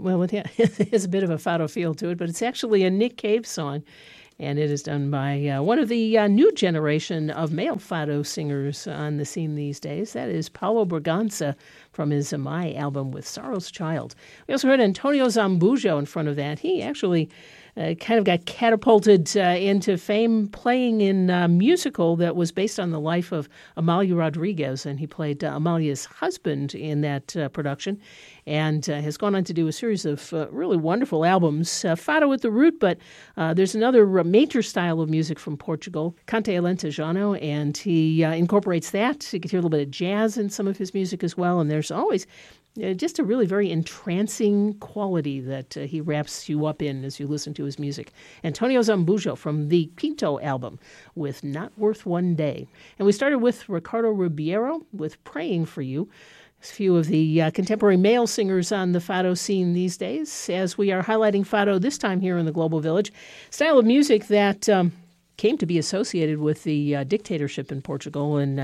Well, it has a bit of a fado feel to it, but it's actually a Nick Cave song, and it is done by one of the new generation of male fado singers on the scene these days. That is Paulo Braganza from his My album with Sorrow's Child. We also heard Antonio Zambujo in front of that. He actually kind of got catapulted into fame playing in a musical that was based on the life of Amalia Rodriguez, and he played Amalia's husband in that production, and has gone on to do a series of really wonderful albums. Fado at the root, but there's another major style of music from Portugal, Cante Alentejano, and he incorporates that. You can hear a little bit of jazz in some of his music as well, and there's always just a really very entrancing quality that he wraps you up in as you listen to his music. Antonio Zambujo from the Quinto album with Not Worth One Day. And we started with Ricardo Ribeiro with Praying for You. There's a few of the contemporary male singers on the fado scene these days, as we are highlighting fado this time here in the Global Village. Style of music that came to be associated with the dictatorship in Portugal, and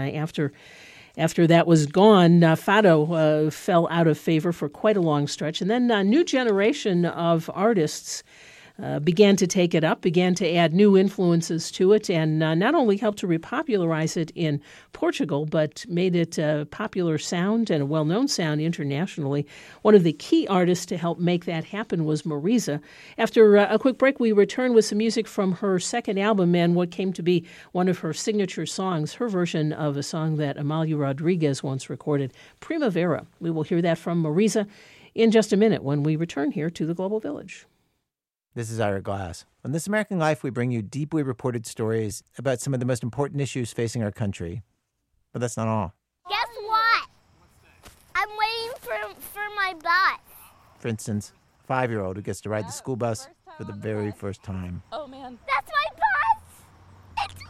after that was gone, fado fell out of favor for quite a long stretch. And then a new generation of artists began to take it up, began to add new influences to it, and not only helped to repopularize it in Portugal, but made it a popular sound and a well-known sound internationally. One of the key artists to help make that happen was Marisa. After a quick break, we return with some music from her second album and what came to be one of her signature songs, her version of a song that Amalia Rodriguez once recorded, Primavera. We will hear that from Marisa in just a minute when we return here to the Global Village. This is Ira Glass. On This American Life, we bring you deeply reported stories about some of the most important issues facing our country. But that's not all. Guess what? I'm waiting for my bus. For instance, a 5-year-old who gets to ride the school bus for the very first time. Oh, man. That's my bus!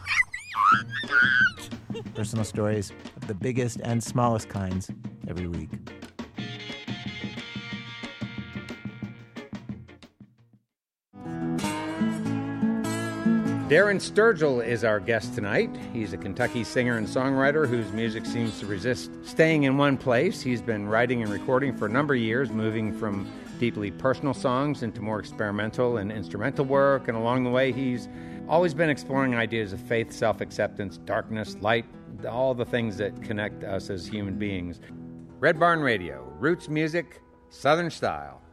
It's really big! Personal stories of the biggest and smallest kinds every week. Darren Sturgill is our guest tonight. He's a Kentucky singer and songwriter whose music seems to resist staying in one place. He's been writing and recording for a number of years, moving from deeply personal songs into more experimental and instrumental work. And along the way, he's always been exploring ideas of faith, self-acceptance, darkness, light, all the things that connect us as human beings. Red Barn Radio, roots music, Southern style.